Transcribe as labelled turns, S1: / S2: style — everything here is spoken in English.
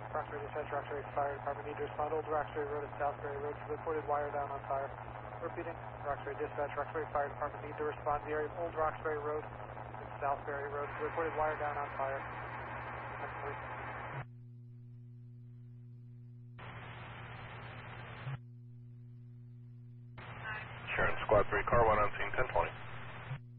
S1: Roxbury Dispatch, Roxbury Fire Department, need to respond. Old Roxbury Road and Southbury Road, reported wire down on fire. Repeating, Roxbury Dispatch, Roxbury Fire Department, need to respond. The area of Old Roxbury Road and Southbury Road, reported wire down on fire.
S2: Sharon, Squad 3, car 1 on scene, 1020.